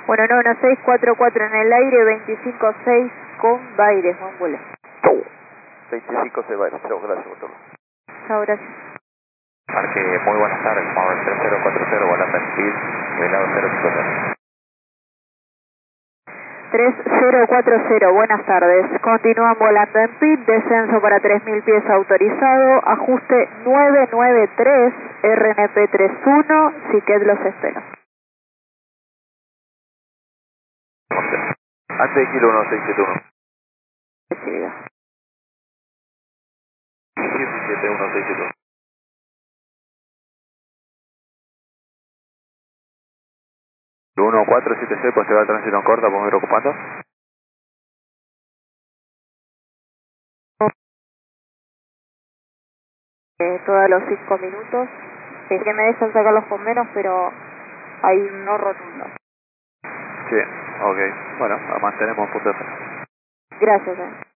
Bueno, 9644 en el aire, 256 con Baires, Mongole. 25 Baires, chao, gracias por todo. Chao, gracias. Marque, muy buenas tardes, Power 3040, volando en speed, velado 050. 3040, buenas tardes. Continúan volando en PIT, descenso para 3000 pies autorizado, ajuste 993, RNP 31, Siquet los espera. Antes kilo 1671. Recibido. 17161. El 1476, posterior al tránsito en corta, ¿podemos ir ocupando? Todos los 5 minutos. Es que me dejan sacarlos con menos, pero hay un no rotundo. Sí, ok. Bueno, mantenemos punto de. Gracias.